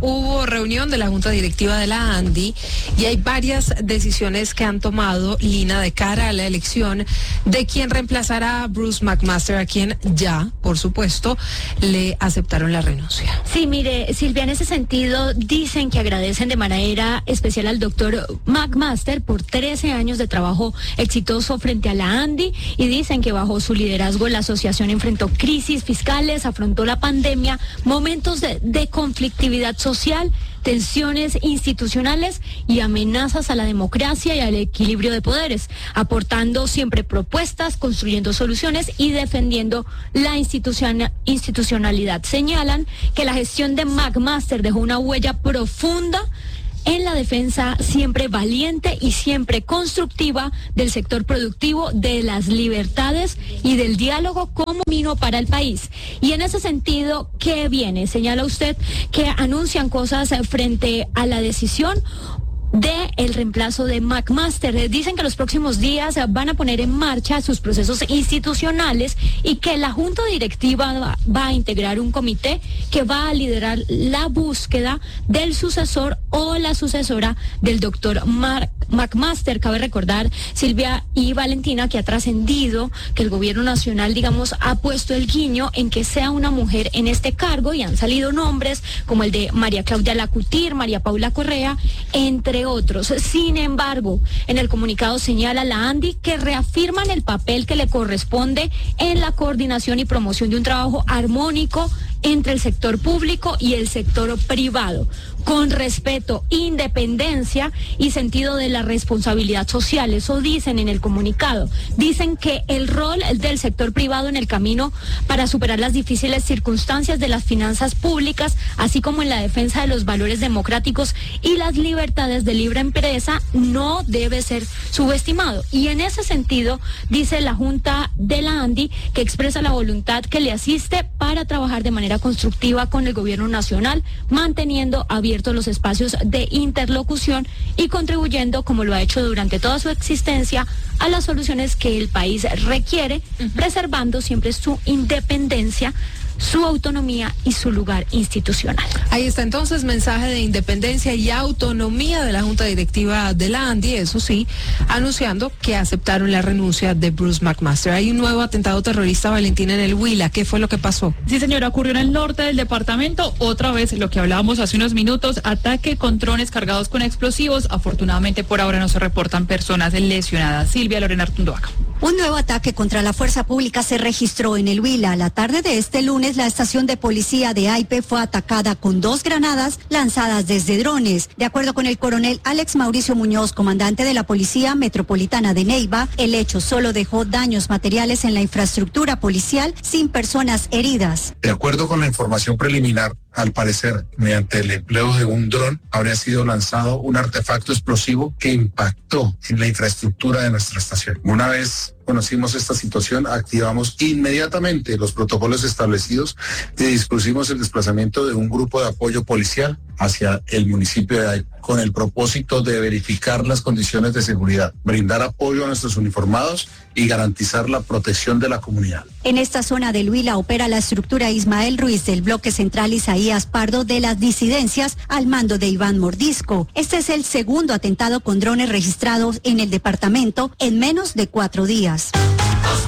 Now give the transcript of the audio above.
hubo reunión de la Junta Directiva de la ANDI y hay varias decisiones que han tomado, Lina, de cara a la elección de quien reemplazará a Bruce McMaster, a quien ya, por supuesto, le aceptaron la renuncia. Sí, mire, Silvia, en ese sentido dicen que agradecen de manera especial al doctor McMaster por 13 años de trabajo exitoso frente a la ANDI y dicen que bajo su liderazgo la asociación enfrentó crisis fiscales, afrontó la pandemia, momentos de conflictividad social, tensiones institucionales y amenazas a la democracia y al equilibrio de poderes, aportando siempre propuestas, construyendo soluciones y defendiendo la institucionalidad. Señalan que la gestión de McMaster dejó una huella profunda en la defensa siempre valiente y siempre constructiva del sector productivo, de las libertades y del diálogo como camino para el país. Y en ese sentido, ¿qué viene? Señala usted que anuncian cosas frente a la decisión de el reemplazo de McMaster. Dicen que los próximos días van a poner en marcha sus procesos institucionales y que la Junta Directiva va a integrar un comité que va a liderar la búsqueda del sucesor o la sucesora del doctor McMaster. Cabe recordar, Silvia y Valentina, que ha trascendido que el gobierno nacional, digamos, ha puesto el guiño en que sea una mujer en este cargo y han salido nombres como el de María Claudia Lacutir, María Paula Correa, entre otros. Sin embargo, en el comunicado señala la ANDI que reafirman el papel que le corresponde en la coordinación y promoción de un trabajo armónico entre el sector público y el sector privado, con respeto, independencia y sentido de la responsabilidad social. Eso dicen en el comunicado. Dicen que el rol del sector privado en el camino para superar las difíciles circunstancias de las finanzas públicas, así como en la defensa de los valores democráticos y las libertades de libre empresa, no debe ser subestimado. Y en ese sentido, dice la Junta de la ANDI que expresa la voluntad que le asiste para trabajar de manera constructiva con el gobierno nacional, manteniendo abiertos los espacios de interlocución y contribuyendo, como lo ha hecho durante toda su existencia, a las soluciones que el país requiere, preservando siempre su independencia, su autonomía y su lugar institucional. Ahí está entonces mensaje de independencia y autonomía de la Junta Directiva de la ANDI, eso sí, anunciando que aceptaron la renuncia de Bruce McMaster. Hay un nuevo atentado terrorista, Valentina, en el Huila. ¿Qué fue lo que pasó? Sí, señora, ocurrió en el norte del departamento. Otra vez lo que hablábamos hace unos minutos, ataque con drones cargados con explosivos. Afortunadamente por ahora no se reportan personas lesionadas. Silvia Lorena Artundoaga. Un nuevo ataque contra la fuerza pública se registró en el Huila. A la tarde de este lunes, la estación de policía de Aipe fue atacada con 2 granadas lanzadas desde drones. De acuerdo con el coronel Alex Mauricio Muñoz, comandante de la Policía Metropolitana de Neiva, el hecho solo dejó daños materiales en la infraestructura policial sin personas heridas. De acuerdo con la información preliminar, al parecer, mediante el empleo de un dron, habría sido lanzado un artefacto explosivo que impactó en la infraestructura de nuestra estación. Una vez conocimos esta situación, activamos inmediatamente los protocolos establecidos y dispusimos el desplazamiento de un grupo de apoyo policial hacia el municipio de Aipe, con el propósito de verificar las condiciones de seguridad, brindar apoyo a nuestros uniformados y garantizar la protección de la comunidad. En esta zona del Huila opera la estructura Ismael Ruiz del bloque central Isaías Pardo de las disidencias al mando de Iván Mordisco. Este es el segundo atentado con drones registrados en el departamento en menos de 4 días.